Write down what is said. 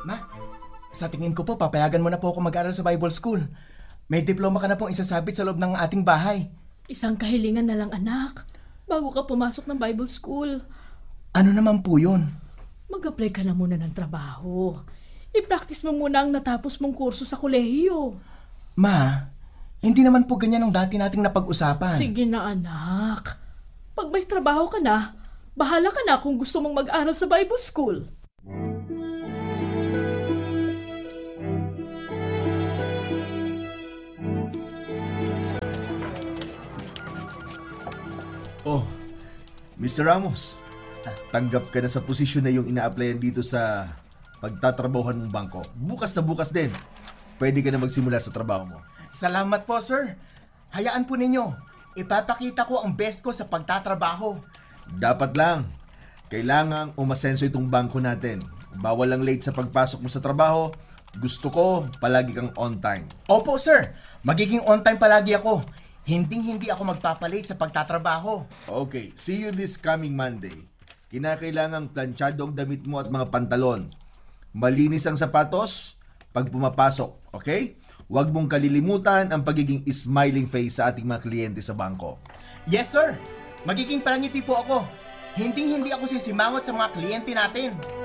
Ma, sa tingin ko po, papayagan mo na po ako mag-aral sa Bible School. May diploma ka na pong isasabit sa loob ng ating bahay. Isang kahilingan na lang, anak. Bago ka pumasok ng Bible School, Ano naman po yun? mag-apply ka na muna ng trabaho. I-practice mo muna ang natapos mong kurso sa kolehiyo. Ma, hindi naman po ganyan ang dati nating napag-usapan. Sige na, anak. Pag may trabaho ka na, bahala ka na kung gusto mong mag-aral sa Bible School. Oh, Mr. Ramos, tanggap ka na sa posisyon na yung ina-applyan dito sa pagtatrabahuhan mong bangko. Bukas na bukas din. Pwede ka na magsimula sa trabaho mo. Salamat po, sir. Hayaan po ninyo. Ipapakita ko ang best ko sa pagtatrabaho. Dapat lang. Kailangang umasenso itong bangko natin. Bawal lang late sa pagpasok mo sa trabaho. Gusto ko, palagi kang on time. Opo, sir. Magiging on time palagi ako. Hindi ako magpapalate sa pagtatrabaho. Okay, see you this coming Monday. Kinakailangang planchado ang damit mo at mga pantalon. Malinis ang sapatos pag pumapasok, okay? Huwag mong kalilimutan ang pagiging smiling face sa ating mga kliyente sa bangko. Yes, sir. Magiging palangiti po ako. Hindi ako sisimangot sa mga kliyente natin.